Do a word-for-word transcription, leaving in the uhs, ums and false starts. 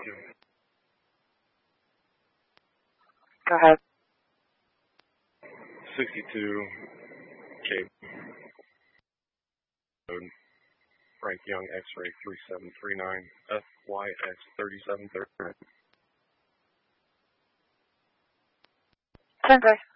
sixty-two. Go ahead. sixty-two, K. Frank Young, X-ray three seven three nine, F Y X thirty-seven thirty-nine. Sensei.